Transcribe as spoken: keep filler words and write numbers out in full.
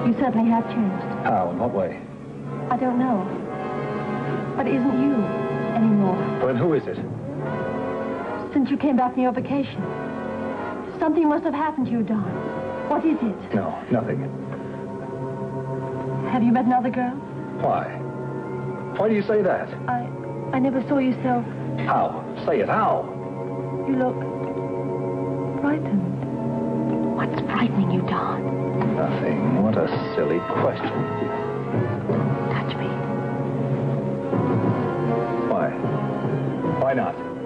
You certainly have changed. How? In what way? I don't know. But it isn't you anymore. Well, then who is it? Since you came back from your vacation. Something must have happened to you, Don. What is it? No, nothing. Have you met another girl? Why? Why do you say that? I... I never saw you so... How? Say it, how? You look... frightened. What's frightening you, Don? Nothing. What a silly question. Touch me. Why? Why not?